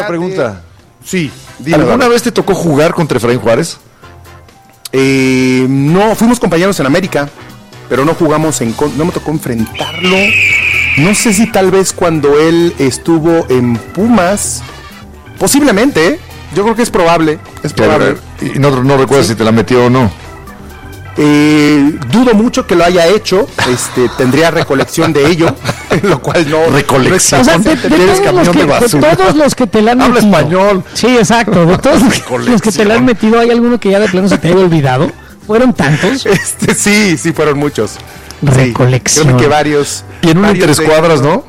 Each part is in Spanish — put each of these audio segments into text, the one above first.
otra pregunta. Sí. ¿Alguna vez te tocó jugar contra Efraín Juárez? No, fuimos compañeros en América, pero no jugamos no me tocó enfrentarlo. No sé si tal vez cuando él estuvo en Pumas, posiblemente, yo creo que es probable. Y no recuerdas si te la metió o no. Dudo mucho que lo haya hecho. Tendría recolección de ello, lo cual no. Recolección. O sea, de todos los que te la han metido. Habla español. Sí, exacto. De todos los que te la han metido, ¿hay alguno que ya de plano se te haya olvidado? ¿Fueron tantos? Sí, fueron muchos. Recolección. Sí, creo que varios. Y en un interescuadras, ¿no?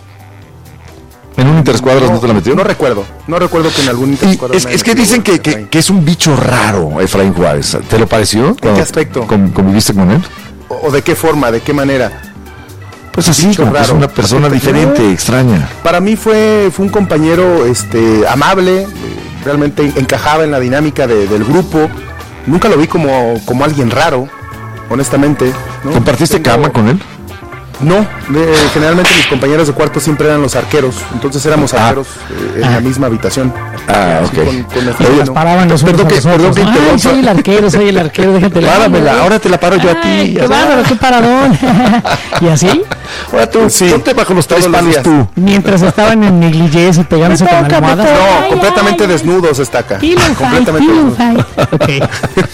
¿En un interescuadras no te la metió? No recuerdo que en algún interescuadras. Es que dicen que es un bicho raro, Efraín Juárez. ¿Te lo pareció? ¿En qué aspecto? ¿Conviviste con él? ¿O de qué forma? ¿De qué manera? Pues así, como que es una persona diferente, extraña. Para mí fue un compañero amable, realmente encajaba en la dinámica del grupo. Nunca lo vi como alguien raro, honestamente, ¿no? ¿Compartiste cama con él? No, generalmente mis compañeros de cuarto siempre eran los arqueros, entonces éramos arqueros en la misma habitación. Ok. Con paraban los perdón que soy el arquero, déjate la páramela, ahora te la paro yo a ti. Qué bárbaro, qué paradón. ¿Y así? Ahora tú, ponte bajo los 3 palos tú. Mientras estaban en negligés y pegándose con almohadas. No, completamente desnudos está acá. Completamente desnudos. Okay.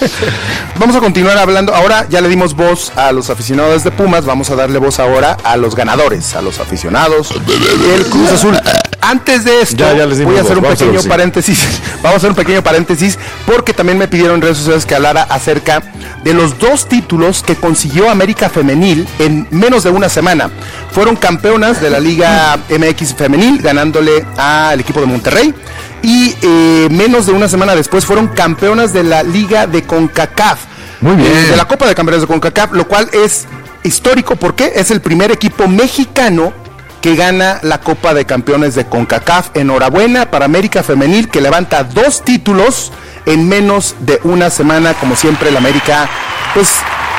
Vamos a continuar hablando. Ahora ya le dimos voz a los aficionados de Pumas, vamos a darle voz ahora a los ganadores, a los aficionados del Cruz Azul. Antes de esto, voy a hacer un pequeño paréntesis. Vamos a hacer un pequeño paréntesis porque también me pidieron en redes sociales que hablara acerca de los 2 títulos que consiguió América Femenil en menos de una semana. Fueron campeonas de la Liga MX Femenil, ganándole al equipo de Monterrey. Y menos de una semana después fueron campeonas de la Liga de CONCACAF. Muy bien. De la Copa de Campeones de CONCACAF, lo cual es histórico porque es el primer equipo mexicano que gana la Copa de Campeones de CONCACAF. Enhorabuena para América Femenil, que levanta 2 títulos en menos de una semana. Como siempre, la América, pues,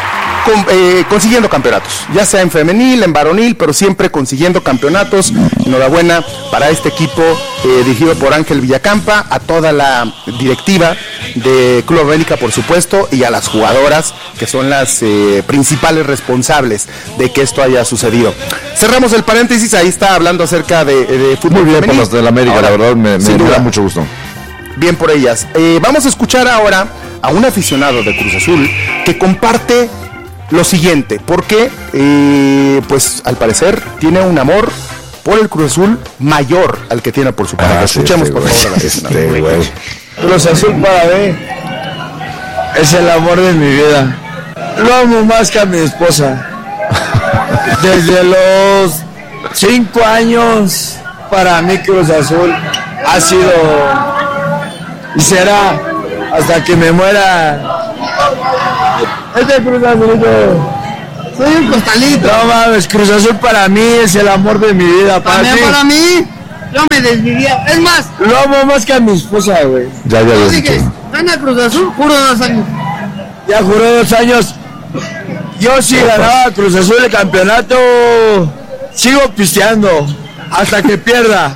consiguiendo campeonatos, ya sea en femenil, en varonil, pero siempre consiguiendo campeonatos. Enhorabuena para este equipo dirigido por Ángel Villacampa, a toda la directiva de Club América, por supuesto, y a las jugadoras, que son las principales responsables de que esto haya sucedido. Cerramos el paréntesis, ahí está hablando acerca de fútbol. Muy bien femenil. por las de la América, ahora, la verdad me da mucho gusto. Bien por ellas. Vamos a escuchar ahora a un aficionado de Cruz Azul que comparte lo siguiente, porque pues al parecer tiene un amor por el Cruz Azul mayor al que tiene por su padre. Escuchemos por favor a la aficionada. Cruz Azul para mí es el amor de mi vida. Lo amo más que a mi esposa. Desde los 5 años para mí Cruz Azul ha sido y será hasta que me muera. Este Cruz Azulito. Soy un costalito. No mames, Cruz Azul para mí es el amor de mi vida. Para mí, yo me desvivía. Es más, lo amo más que a mi esposa, güey. Ya lo así que gana Cruz Azul, juro 2 años. Ya juró 2 años. Yo si ganaba Cruz Azul el campeonato, sigo pisteando hasta que pierda.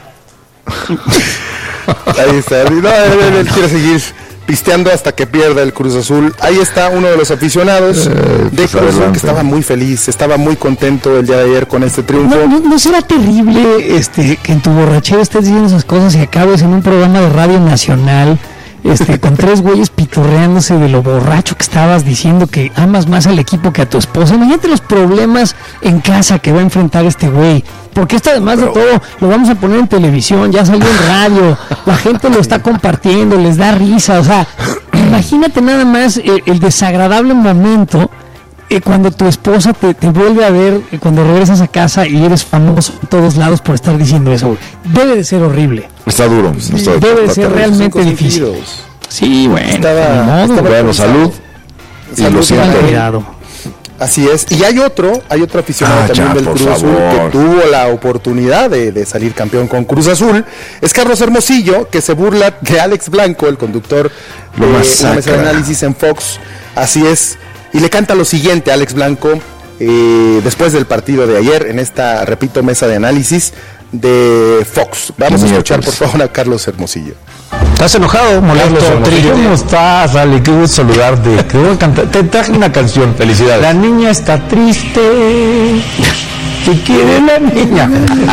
Ahí está. No, él quiere seguir pisteando hasta que pierda el Cruz Azul. Ahí está uno de los aficionados de Cruz Azul que estaba muy feliz, estaba muy contento el día de ayer con este triunfo. ¿No será terrible que en tu borrachera estés diciendo esas cosas y acabes en un programa de radio nacional con 3 güeyes pitorreándose de lo borracho que estabas, diciendo que amas más al equipo que a tu esposa? Imagínate los problemas en casa que va a enfrentar este güey. Porque esto, además de todo, lo vamos a poner en televisión, ya salió en radio, la gente lo está compartiendo, les da risa. O sea, imagínate nada más el desagradable momento cuando tu esposa te vuelve a ver, cuando regresas a casa y eres famoso en todos lados por estar diciendo eso. Debe de ser horrible. Está duro. Debe de ser realmente difícil. Sí, bueno. Estaba salud. Y lo siento. Cuidado. Así es, y hay otro aficionado también del Cruz Azul que tuvo la oportunidad de salir campeón con Cruz Azul. Es Carlos Hermosillo, que se burla de Alex Blanco, el conductor de una mesa de análisis en Fox. Así es, y le canta lo siguiente a Alex Blanco después del partido de ayer en esta, repito, mesa de análisis. de Fox. Vamos a escuchar por favor a Carlos Hermosillo. ¿Estás enojado, molesto? ¿Cómo estás, Ale? Qué gusto saludarte. Te traje una canción. Felicidades. La niña está triste. ¿Qué quiere la niña?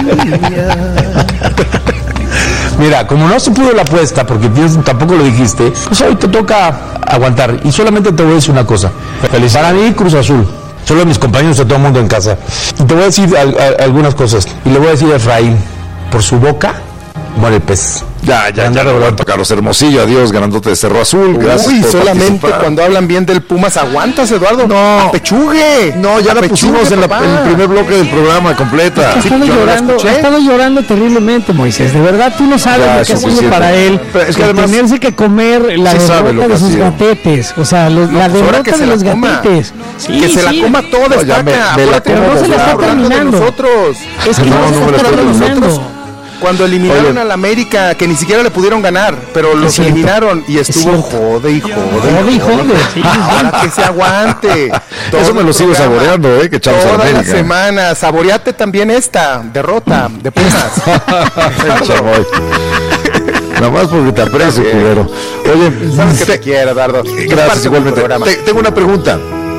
Mira, como no se pudo la apuesta, porque tampoco lo dijiste, pues hoy te toca aguantar. Y solamente te voy a decir una cosa. Feliz. Para mí, Cruz Azul. Solo mis compañeros de todo el mundo en casa. Y te voy a decir algunas cosas. Y le voy a decir a Efraín, por su boca, muere el pez. Ya, Roberto Carlos Hermosillo, adiós, grandote de Cerro Azul. Gracias. Uy, por solamente participar. cuando hablan bien del Pumas, aguantas, Eduardo. No. Apechugue. No, ya la pusimos en el primer bloque del programa completa. Ha estado yo no la llorando, escuché. ha estado llorando terriblemente, Moisés. De verdad, tú no sabes Ya, lo que ha sido suficiente. para él. Pero es que además tenerse que comer la sí sabe lo derrota que de ha sus sido. gatetes. O sea, la pues ahora derrota que de se los la coma. gatetes. Sí, Que se la sí. coma toda No, ya estaca. me la Acuérdate, como, no se la está hablando de terminando. Nosotros. Es que No, no, no me se la está estoy dando terminando. Cuando eliminaron Oye. al América, que ni siquiera le pudieron ganar, pero los cierto. eliminaron y estuvo cierto. jode y jode. Jode y jode, sí. Ahora que se aguante. Todo Eso me el lo sigo programa, saboreando, que echamos a toda la América. semana. Saboreate también esta derrota de Pumas. Chamoy. Nada más porque te aprecio, culero. Oye, Sabes que te quiero, Eduardo. Es parte gracias del igualmente. programa. Tengo una pregunta.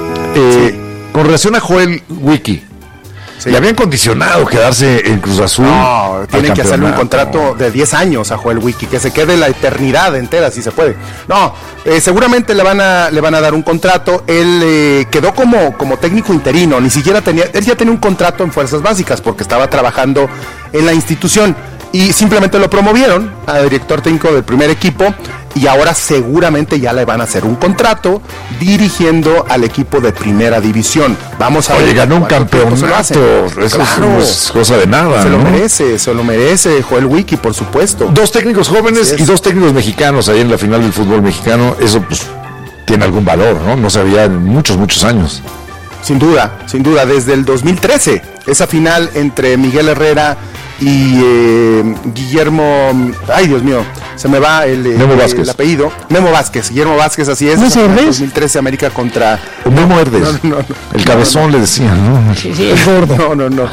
Con relación a Joel Wiki, Sí. ¿le habían condicionado quedarse en Cruz Azul? No, al tienen que hacerle un campeonato? contrato de 10 años a Joel Wiki, que se quede la eternidad entera, si se puede. No, seguramente le van a dar un contrato. Él quedó como técnico interino, ni siquiera él ya tenía un contrato en Fuerzas Básicas, porque estaba trabajando en la institución. Y simplemente lo promovieron a director técnico del primer equipo y ahora seguramente ya le van a hacer un contrato dirigiendo al equipo de primera división. Vamos a ver. Oye, ganó un cuánto tiempo se lo hacen. campeonato. Eso Claro. no es cosa de nada, Se lo ¿no? merece Joel Wiki, por supuesto. Dos técnicos jóvenes Así es. y dos técnicos mexicanos ahí en la final del fútbol mexicano. Eso pues tiene algún valor, ¿no? No se había en muchos años. Sin duda, desde el 2013, esa final entre Miguel Herrera y Guillermo, ay Dios mío, se me va Memo Vázquez. el apellido, Memo Vázquez, Guillermo Vázquez, así es. ¿No esa se final ves? 2013 América contra... Memo Herdes. No. El cabezón le decían, ¿no? Sí, sí, es gordo. No.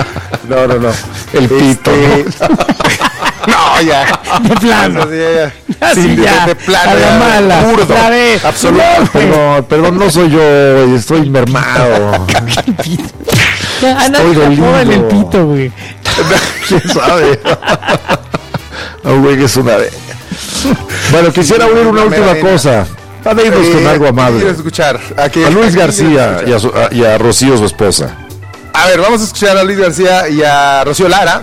El pito, No, ya. De plano. Sí, ya. Así Sí, ya, de plano. a la ya. mala. Burdo. Ya ves. Absoluto. Perdón, no soy yo, estoy mermado. Ya, anda Estoy dolido. en el pito, güey. ¿Quién sabe? No, güey, que es una vez. Bueno, quisiera oír una última cosa. A ver, irnos con algo Quiero amable. escuchar A Luis García y a Rocío, su esposa. A ver, vamos a escuchar a Luis García y a Rocío Lara,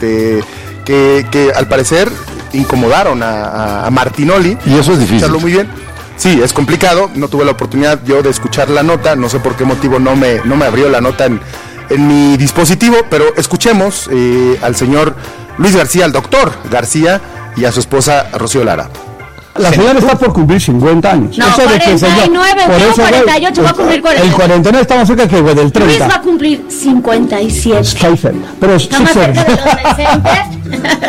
que al parecer incomodaron a Martinoli. Y eso es difícil. Escucharlo muy bien. Sí, es complicado. No tuve la oportunidad yo de escuchar la nota. No sé por qué motivo no me abrió la nota en mi dispositivo, pero escuchemos al señor Luis García, al doctor García, y a su esposa Rocío Lara. La señora está por cumplir 50 años. No, Eso de que, señor, 49, por tengo eso, güey, 48, va a cumplir 49. El 49 estamos cerca que, güey, del Luis 30. va a cumplir 57. Estoy cerca, pero sí Está más cerca cerca. de los decentes.